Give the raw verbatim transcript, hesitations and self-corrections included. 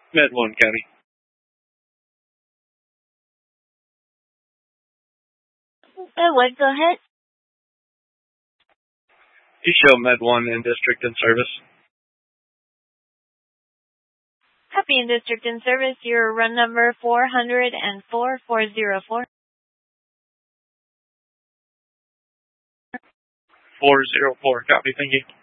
Med one County. Uh, what? Go ahead. You show Med one in district in service. Copy in district in service. Your run number four hundred four four zero four. four zero four. Copy. Thank you.